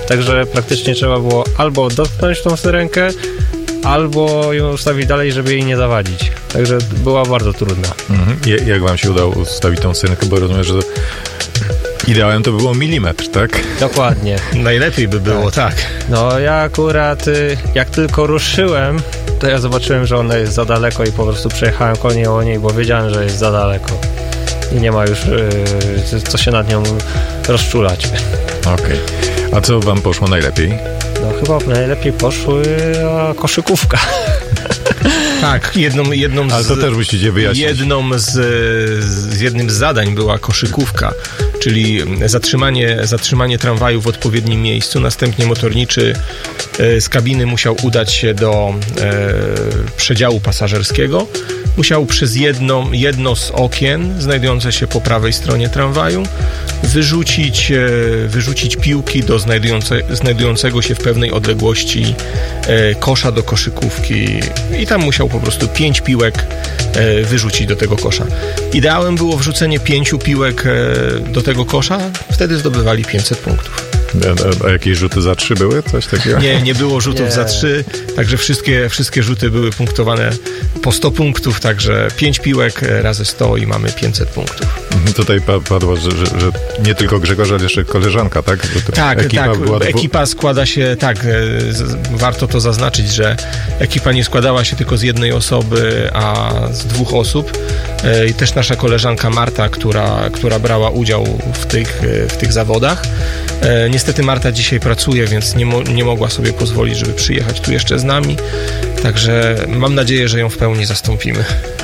Także praktycznie trzeba było albo dotknąć tą syrenkę, albo ją ustawić dalej, żeby jej nie zawadzić. Także była bardzo trudna. Jak wam się udało ustawić tą syrenkę? Bo rozumiem, że ideałem to było milimetr, tak? Dokładnie. Najlepiej by było, tak. No ja akurat jak tylko ruszyłem, to ja zobaczyłem, że ona jest za daleko i po prostu przejechałem koło niej, bo wiedziałem, że jest za daleko. I nie ma już co się nad nią rozczulać. Okej. A co wam poszło najlepiej? No chyba najlepiej poszły koszykówka. Tak, jedną Ale to też musicie wyjaśnić. Jednym z zadań była koszykówka, czyli zatrzymanie tramwaju w odpowiednim miejscu. Następnie motorniczy z kabiny musiał udać się do przedziału pasażerskiego. Musiał przez jedno z okien znajdujące się po prawej stronie tramwaju wyrzucić piłki do znajdującego się w pewnej odległości kosza do koszykówki i tam musiał po prostu 5 piłek wyrzucić do tego kosza. Ideałem było wrzucenie 5 piłek do tego kosza, wtedy zdobywali 500 punktów. A jakieś rzuty za 3 były? Coś takiego? Nie było rzutów za 3, także wszystkie rzuty były punktowane po 100 punktów, także 5 piłek razy 100 i mamy 500 punktów. Tutaj padło, że nie tylko Grzegorz, ale jeszcze koleżanka, tak? Ekipa składa się, warto to zaznaczyć, że ekipa nie składała się tylko z jednej osoby, a z 2 osób. I też nasza koleżanka Marta, która brała udział w tych zawodach. Niestety Marta dzisiaj pracuje, więc nie mogła sobie pozwolić, żeby przyjechać tu jeszcze z nami. Także mam nadzieję, że ją w pełni zastąpimy.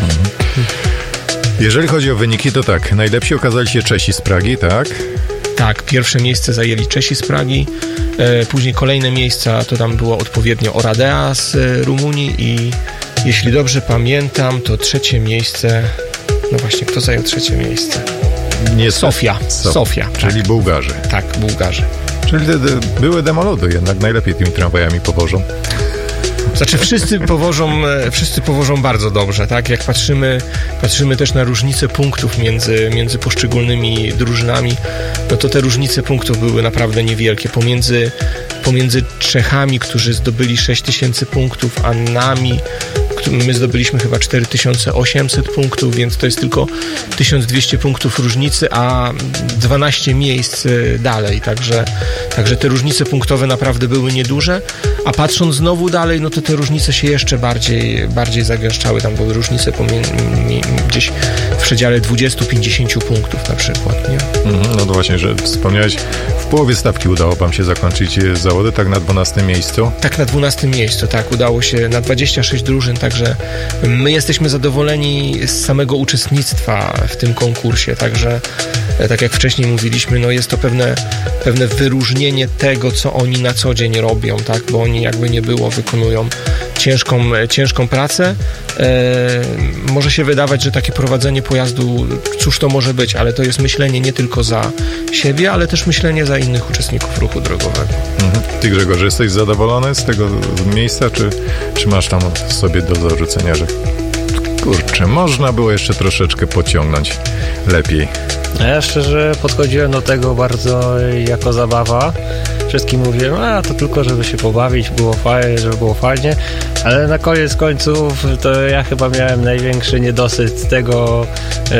Jeżeli chodzi o wyniki, to tak, najlepsi okazali się Czesi z Pragi, tak? Tak, pierwsze miejsce zajęli Czesi z Pragi, później kolejne miejsca to tam było odpowiednio Oradea z Rumunii i jeśli dobrze pamiętam, to trzecie miejsce, no właśnie, kto zajął trzecie miejsce? Sofia. Czyli tak. Bułgarzy. Tak, Bułgarzy. Czyli były demolody, jednak najlepiej tymi tramwajami powożą. Znaczy wszyscy powożą bardzo dobrze, tak? Jak patrzymy też na różnice punktów między poszczególnymi drużynami, no to te różnice punktów były naprawdę niewielkie. Pomiędzy Czechami, którzy zdobyli 6000 punktów, a nami, my zdobyliśmy chyba 4800 punktów, więc to jest tylko 1200 punktów różnicy, a 12 miejsc dalej, także te różnice punktowe naprawdę były nieduże, a patrząc znowu dalej, no to te różnice się jeszcze bardziej zagęszczały, tam były różnice gdzieś w przedziale 20-50 punktów na przykład, nie? No to właśnie, że wspomniałeś, w połowie stawki udało wam się zakończyć zawody, tak na 12 miejscu? Tak, na 12 miejscu, tak, udało się na 26 drużyn, także my jesteśmy zadowoleni z samego uczestnictwa w tym konkursie, także tak jak wcześniej mówiliśmy, no jest to pewne wyróżnienie tego, co oni na co dzień robią, tak, bo oni jakby nie było, wykonują ciężką pracę. Może się wydawać, że takie prowadzenie pojazdu, cóż to może być, ale to jest myślenie nie tylko za siebie, ale też myślenie za innych uczestników ruchu drogowego. Ty, Grzegorz, jesteś zadowolony z tego miejsca, czy masz tam w sobie do zarzucenia, że kurczę, można było jeszcze troszeczkę pociągnąć lepiej? Ja szczerze podchodziłem do tego bardzo jako zabawa. Wszystkim mówiłem, to tylko żeby się pobawić, było fajnie, żeby było fajnie, ale na koniec końców to ja chyba miałem największy niedosyt tego,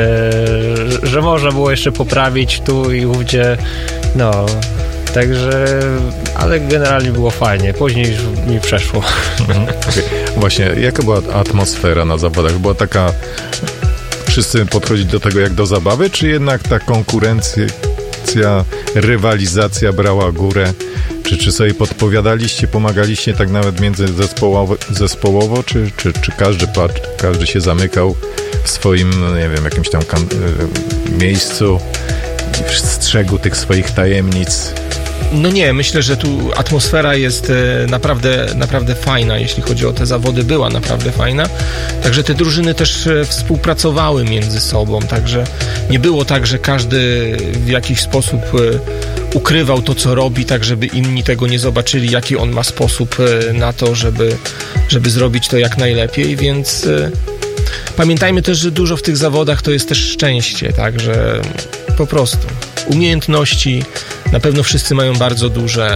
że można było jeszcze poprawić tu i ówdzie, no, także, ale generalnie było fajnie, później już mi przeszło. Okay. Właśnie, jaka była atmosfera na zawodach? Była taka, wszyscy podchodzić do tego jak do zabawy, czy jednak ta konkurencja, rywalizacja brała górę? Czy sobie podpowiadaliście, pomagaliście tak nawet międzyzespołowo, czy każdy się zamykał w swoim, nie wiem, jakimś tam miejscu i strzegł tych swoich tajemnic? No nie, myślę, że tu atmosfera jest naprawdę fajna, jeśli chodzi o te zawody, była naprawdę fajna, także te drużyny też współpracowały między sobą, także nie było tak, że każdy w jakiś sposób ukrywał to, co robi, tak żeby inni tego nie zobaczyli, jaki on ma sposób na to, żeby zrobić to jak najlepiej, więc pamiętajmy też, że dużo w tych zawodach to jest też szczęście, także po prostu umiejętności na pewno wszyscy mają bardzo duże,